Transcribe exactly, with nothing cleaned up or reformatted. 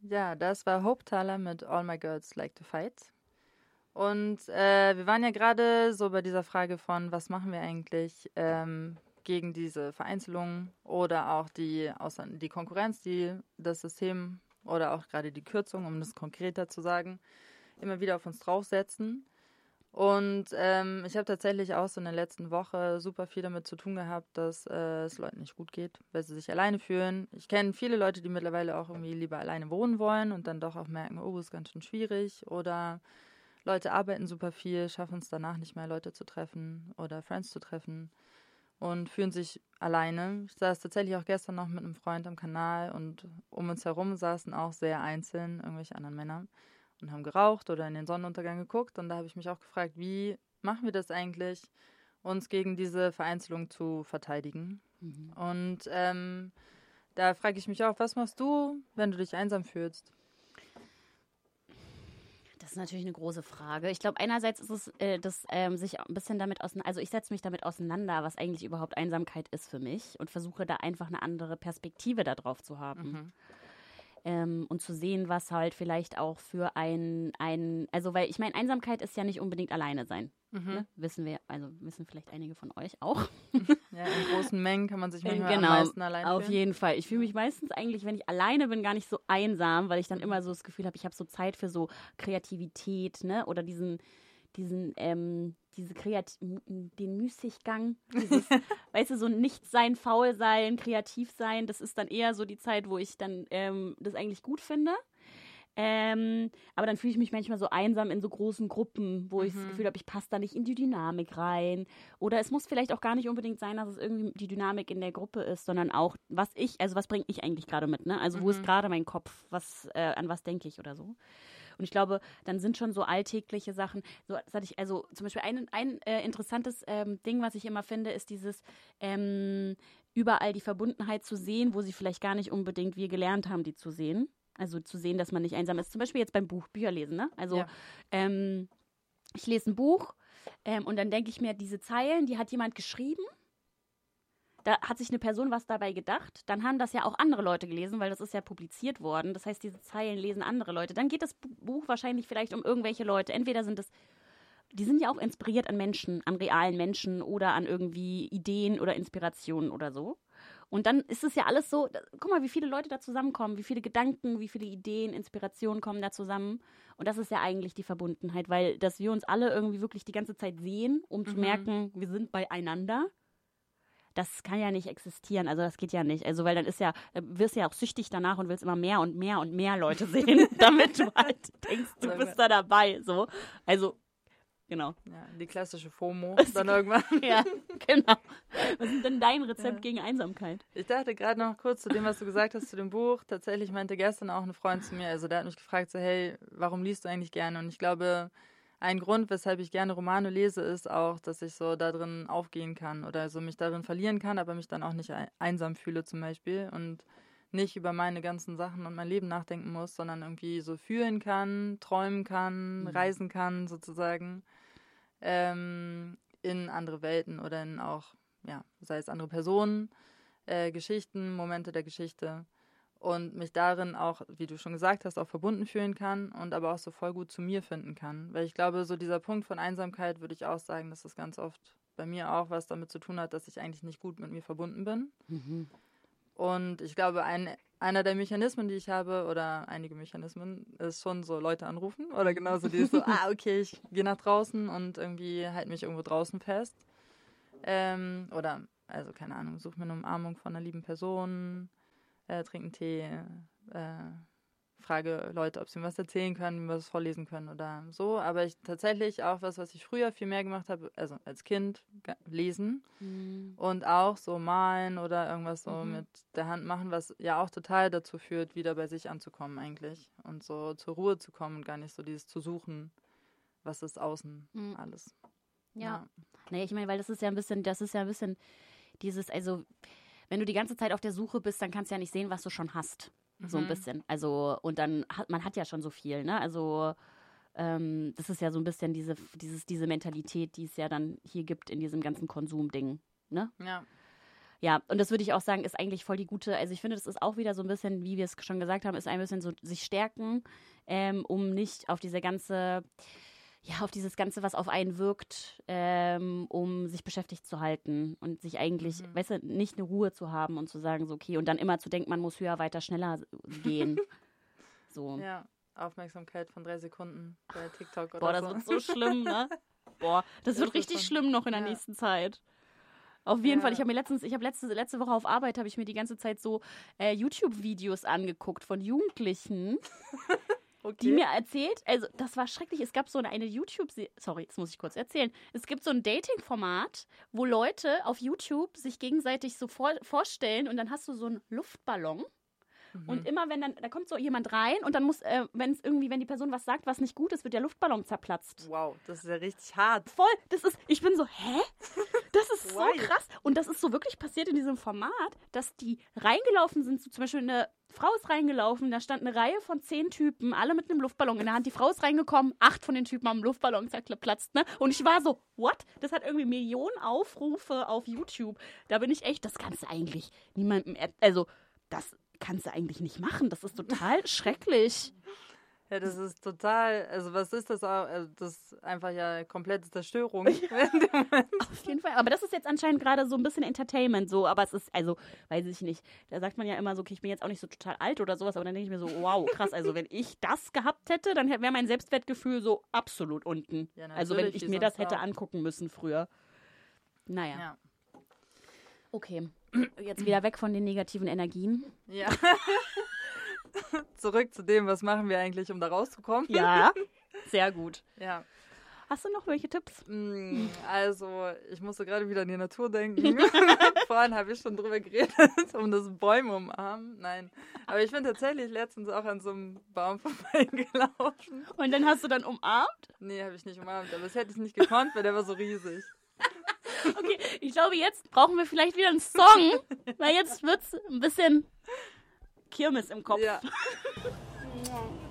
Ja, das war Hope Thaler mit All My Girls Like to Fight. Und äh, wir waren ja gerade so bei dieser Frage von, was machen wir eigentlich ähm, gegen diese Vereinzelung oder auch die, außer, die Konkurrenz, die das System oder auch gerade die Kürzung, um das konkreter zu sagen, immer wieder auf uns draufsetzen. Und ähm, ich habe tatsächlich auch so in der letzten Woche super viel damit zu tun gehabt, dass äh, es Leuten nicht gut geht, weil sie sich alleine fühlen. Ich kenne viele Leute, die mittlerweile auch irgendwie lieber alleine wohnen wollen und dann doch auch merken, oh, ist ganz schön schwierig. Oder Leute arbeiten super viel, schaffen es danach nicht mehr, Leute zu treffen oder Friends zu treffen und fühlen sich alleine. Ich saß tatsächlich auch gestern noch mit einem Freund am Kanal und um uns herum saßen auch sehr einzeln irgendwelche anderen Männer und haben geraucht oder in den Sonnenuntergang geguckt. Und da habe ich mich auch gefragt, wie machen wir das eigentlich, uns gegen diese Vereinzelung zu verteidigen? Mhm. Und ähm, da frage ich mich auch, was machst du, wenn du dich einsam fühlst? Das ist natürlich eine große Frage. Ich glaube, einerseits ist es, äh, dass ähm, sich ein bisschen damit auseinander, also ich setze mich damit auseinander, was eigentlich überhaupt Einsamkeit ist für mich und versuche da einfach eine andere Perspektive darauf zu haben. Mhm. Ähm, und zu sehen, was halt vielleicht auch für ein, ein also weil ich meine, Einsamkeit ist ja nicht unbedingt alleine sein. Mhm. Ne? Wissen wir, also wissen vielleicht einige von euch auch. Ja, in großen Mengen kann man sich manchmal genau, am meisten allein fühlen. Auf jeden Fall. Ich fühle mich meistens eigentlich, wenn ich alleine bin, gar nicht so einsam, weil ich dann immer so das Gefühl habe, ich habe so Zeit für so Kreativität, ne? Oder diesen, diesen, ähm, diese Kreat den Müßiggang, dieses, weißt du, so nichts sein, faul sein, kreativ sein, das ist dann eher so die Zeit, wo ich dann ähm, das eigentlich gut finde. Ähm, aber dann fühle ich mich manchmal so einsam in so großen Gruppen, wo mhm. ich das Gefühl habe, ich passe da nicht in die Dynamik rein. Oder es muss vielleicht auch gar nicht unbedingt sein, dass es irgendwie die Dynamik in der Gruppe ist, sondern auch, was ich, also was bringe ich eigentlich gerade mit, ne? Also mhm. wo ist gerade mein Kopf, was, äh, an was denke ich oder so. Und ich glaube, dann sind schon so alltägliche Sachen, so das hatte ich, also zum Beispiel ein, ein äh, interessantes ähm, Ding, was ich immer finde, ist dieses ähm, überall die Verbundenheit zu sehen, wo sie vielleicht gar nicht unbedingt wir gelernt haben, die zu sehen. Also zu sehen, dass man nicht einsam ist. Zum Beispiel jetzt beim Buch, Bücher lesen, ne? Also ja. ähm, ich lese ein Buch ähm, und dann denke ich mir, diese Zeilen, die hat jemand geschrieben. Da hat sich eine Person was dabei gedacht. Dann haben das ja auch andere Leute gelesen, weil das ist ja publiziert worden. Das heißt, diese Zeilen lesen andere Leute. Dann geht das Buch wahrscheinlich vielleicht um irgendwelche Leute. Entweder sind es, die sind ja auch inspiriert an Menschen, an realen Menschen oder an irgendwie Ideen oder Inspirationen oder so. Und dann ist es ja alles so, guck mal, wie viele Leute da zusammenkommen, wie viele Gedanken, wie viele Ideen, Inspirationen kommen da zusammen. Und das ist ja eigentlich die Verbundenheit, weil dass wir uns alle irgendwie wirklich die ganze Zeit sehen, um mhm. zu merken, wir sind beieinander. Das kann ja nicht existieren, also das geht ja nicht. Also weil dann ist ja, wirst du ja auch süchtig danach und willst immer mehr und mehr und mehr Leute sehen, damit du halt denkst, du bist da dabei. So. Also genau. Ja, die klassische FOMO dann irgendwann. Ja, genau. Was ist denn dein Rezept ja. gegen Einsamkeit? Ich dachte gerade noch kurz zu dem, was du gesagt hast zu dem Buch. Tatsächlich meinte gestern auch ein Freund zu mir, also der hat mich gefragt, so hey, warum liest du eigentlich gerne? Und ich glaube, ein Grund, weshalb ich gerne Romane lese, ist auch, dass ich so da drin aufgehen kann oder so mich darin verlieren kann, aber mich dann auch nicht einsam fühle zum Beispiel und nicht über meine ganzen Sachen und mein Leben nachdenken muss, sondern irgendwie so fühlen kann, träumen kann, mhm. reisen kann sozusagen ähm, in andere Welten oder in auch, ja, sei es andere Personen, äh, Geschichten, Momente der Geschichte und mich darin auch, wie du schon gesagt hast, auch verbunden fühlen kann und aber auch so voll gut zu mir finden kann. Weil ich glaube, so dieser Punkt von Einsamkeit würde ich auch sagen, dass das ganz oft bei mir auch was damit zu tun hat, dass ich eigentlich nicht gut mit mir verbunden bin. Mhm. Und ich glaube, ein, einer der Mechanismen, die ich habe, oder einige Mechanismen, ist schon so Leute anrufen. Oder genauso dieses so, ah, okay, ich gehe nach draußen und irgendwie halte mich irgendwo draußen fest. Ähm, oder, also keine Ahnung, suche mir eine Umarmung von einer lieben Person, äh, trinke einen Tee, äh, frage Leute, ob sie mir was erzählen können, mir was vorlesen können oder so. Aber ich tatsächlich auch was, was ich früher viel mehr gemacht habe, also als Kind, lesen mhm. und auch so malen oder irgendwas so mhm. mit der Hand machen, was ja auch total dazu führt, wieder bei sich anzukommen eigentlich und so zur Ruhe zu kommen und gar nicht so dieses zu suchen, was ist außen mhm. alles. Ja. ja. Nee, ich meine, weil das ist ja ein bisschen, das ist ja ein bisschen dieses, also wenn du die ganze Zeit auf der Suche bist, dann kannst du ja nicht sehen, was du schon hast. So ein bisschen. Also, und dann hat man hat ja schon so viel, ne? Also, ähm, das ist ja so ein bisschen diese, dieses, diese Mentalität, die es ja dann hier gibt in diesem ganzen Konsumding, ne? Ja. Ja, und das würde ich auch sagen, ist eigentlich voll die gute, also ich finde, das ist auch wieder so ein bisschen, wie wir es schon gesagt haben, ist ein bisschen so sich stärken, ähm, um nicht auf diese ganze, ja, auf dieses Ganze, was auf einen wirkt, ähm, um sich beschäftigt zu halten und sich eigentlich, mhm. weißt du, nicht eine Ruhe zu haben und zu sagen, so okay, und dann immer zu denken, man muss höher, weiter, schneller gehen. So. Ja, Aufmerksamkeit von drei Sekunden bei TikTok oder Boah, das so. wird so schlimm, ne? Boah, das, das wird richtig schon schlimm noch in der ja. nächsten Zeit. Auf jeden ja. Fall, ich habe mir letztens, ich habe letzte, letzte Woche auf Arbeit, habe ich mir die ganze Zeit so äh, YouTube-Videos angeguckt von Jugendlichen, okay. die mir erzählt, also das war schrecklich, es gab so eine, eine YouTube, sorry, das muss ich kurz erzählen, es gibt so ein Dating-Format, wo Leute auf YouTube sich gegenseitig so vor, vorstellen und dann hast du so einen Luftballon. Und immer wenn dann, da kommt so jemand rein und dann muss, äh, wenn es irgendwie, wenn die Person was sagt, was nicht gut ist, wird der Luftballon zerplatzt. Wow, das ist ja richtig hart. Voll, das ist, ich bin so, hä? Das ist so krass. Und das ist so wirklich passiert in diesem Format, dass die reingelaufen sind, so zum Beispiel eine Frau ist reingelaufen, da stand eine Reihe von zehn Typen, alle mit einem Luftballon in der Hand. Die Frau ist reingekommen, acht von den Typen haben einen Luftballon zerplatzt, ne? Und ich war so, what? Das hat irgendwie Millionen Aufrufe auf YouTube. Da bin ich echt, das kannst du eigentlich niemandem, also, das kannst du eigentlich nicht machen. Das ist total schrecklich. Ja, das ist total, also was ist das auch? Also das ist einfach ja komplette Zerstörung. Auf jeden Fall. Aber das ist jetzt anscheinend gerade so ein bisschen Entertainment so, aber es ist, also, weiß ich nicht. Da sagt man ja immer so, okay, ich bin jetzt auch nicht so total alt oder sowas, aber dann denke ich mir so, wow, krass, also wenn ich das gehabt hätte, dann wäre mein Selbstwertgefühl so absolut unten. Ja, also wenn ich mir das hätte auch angucken müssen früher. Naja. Ja. Okay, jetzt wieder weg von den negativen Energien. Ja. Zurück zu dem, was machen wir eigentlich, um da rauszukommen? Ja, sehr gut. Ja. Hast du noch welche Tipps? Also, ich musste gerade wieder an die Natur denken. Vorhin habe ich schon drüber geredet, um das Bäume umarmen. Nein, aber ich bin tatsächlich letztens auch an so einem Baum vorbeigelaufen. Und dann hast du dann umarmt? Nee, habe ich nicht umarmt, aber das hätte ich nicht gekonnt, weil der war so riesig. Okay, ich glaube, jetzt brauchen wir vielleicht wieder einen Song, weil jetzt wird es ein bisschen Kirmes im Kopf. Ja.